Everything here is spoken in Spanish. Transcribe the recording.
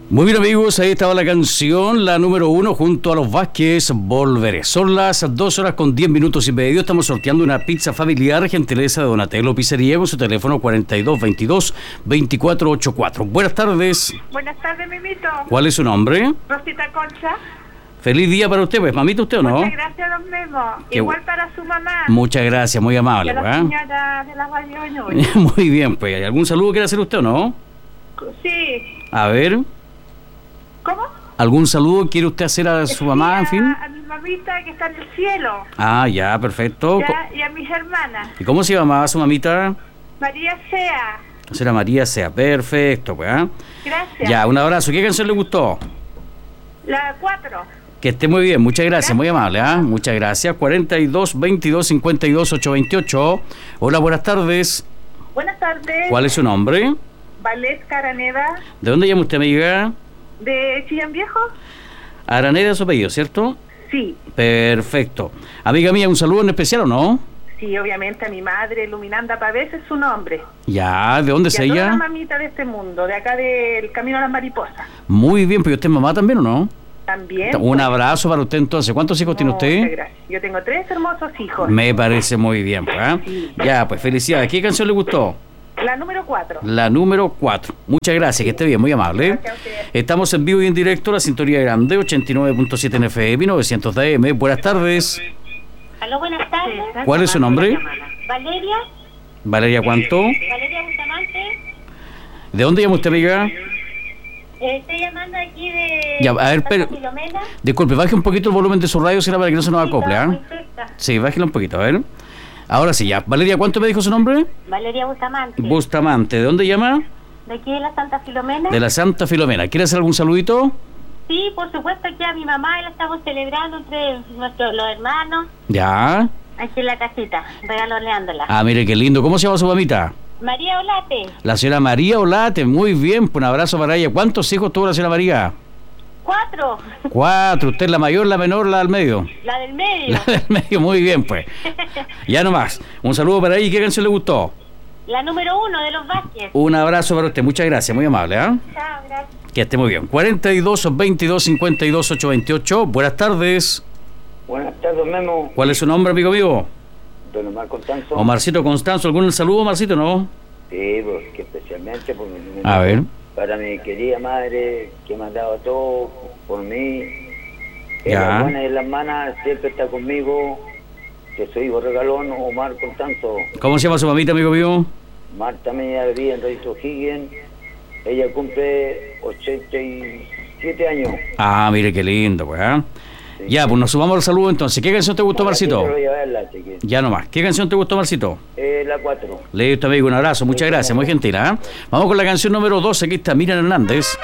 Muy bien, amigos, ahí estaba la canción, la número 1, junto a los Vázquez, Volveré. Son las 2 horas con 10 minutos y medio. Estamos sorteando una pizza familiar, gentileza de Donatello Pizzería, con su teléfono 4222-2484. Buenas tardes. Buenas tardes, Mimito. ¿Cuál es su nombre? Rosita Concha. Feliz día para usted, pues, mamita, ¿usted o no? Muchas gracias, don Memo. Igual para su mamá. Muchas gracias, muy amable, Y a la pues. señora de la radio hoy. Muy bien, pues, ¿algún saludo quiere hacer usted o no? Sí. A ver, ¿Cómo? ¿algún saludo quiere usted hacer a su mamá, en fin? A mi mamita que está en el cielo. Ah, ya, perfecto. Ya, y a mis hermanas. ¿Y cómo se llamaba su mamita? María Sea. Será María Sea, perfecto, pues. Gracias. Ya, un abrazo. ¿Qué canción le gustó? La 4. Que esté muy bien, muchas gracias, muy amable, ¿ah? Muchas gracias. 4222-52-828. Hola, buenas tardes. Buenas tardes. ¿Cuál es su nombre? Valesca Araneda, ¿De dónde llama usted, amiga? de Chillán Viejo. Araneda es su apellido, ¿cierto? Sí. Perfecto. Amiga mía, ¿un saludo en especial o no? Sí, obviamente a mi madre, Luminanda Pavés, es su nombre. Ya, ¿de dónde es Y a toda la ella? mamita de este mundo, de acá del Camino a las Mariposas. Muy bien, pues usted es mamá también, ¿o no? También. Un abrazo para usted entonces. ¿Cuántos hijos tiene Muchas usted? gracias. Yo tengo 3 hermosos hijos. Me parece muy bien, pues. ¿Ah? Sí. Ya, pues felicidades. ¿Qué canción le gustó? La número 4. La número 4. Muchas gracias, que esté bien, muy amable. Gracias a usted. Estamos en vivo y en directo, la sintonía grande, 89.7 en FM, 900 de AM. Buenas tardes. Aló, buenas tardes. ¿Cuál es su nombre? Valeria, Valeria, ¿cuánto? Valeria Bustamante. ¿De dónde llama usted, amiga? Estoy llamando aquí de Ya, a ver, Santa pero- Filomena. Disculpe, baje un poquito el volumen de su radio, será para que no se nos acople, Muy ¿ah? cerca. Sí, bájelo un poquito, a ver. Ahora sí, ya. Valeria, ¿cuánto me dijo su nombre? Valeria Bustamante. Bustamante. ¿De dónde llama? De aquí de la Santa Filomena. De la Santa Filomena. ¿Quiere hacer algún saludito? Sí, por supuesto que a mi mamá la estamos celebrando entre los hermanos. Ya. Aquí en la casita, regaloneándola. Ah, mire qué lindo. ¿Cómo se llama su mamita? María Olate, La señora María Olate. Muy bien, pues un abrazo para ella. ¿Cuántos hijos tuvo la señora María? 4, 4. ¿Usted es la mayor, la menor, la del medio? la del medio. La del medio, muy bien, pues. Ya nomás. Un saludo para ella. ¿Qué canción le gustó? La número 1 de los Vázquez. Un abrazo para usted. Muchas gracias, muy amable, ¿ah? Chao, gracias. Que esté muy bien. 4222-52-828. Buenas tardes. Buenas tardes, Memo. ¿Cuál es su nombre, amigo mío? Don Omar Constanzo. Omarcito Constanzo. ¿Algún saludo, Omarcito, no? Sí, porque especialmente A ver. para mi querida madre que me ha dado todo por mí. En Ya. las buenas y en las malas siempre está conmigo. Que soy hijo regalón, Omar Constanzo. ¿Cómo se llama su mamita, amigo mío? Marta Media vivía en Radito Higgins. Ella cumple 87 años. Ah, mire qué lindo, pues, ¿ah? Ya, pues nos sumamos al saludo entonces. ¿Qué canción te gustó, Marcito? Yo voy a verla, chiquita. Ya nomás. ¿Qué canción te gustó, Marcito? La 4. Listo, amigo, un abrazo. Muchas gracias, muy gentil, ¿ah? Vamos con la canción número 12. Aquí está Miriam Hernández.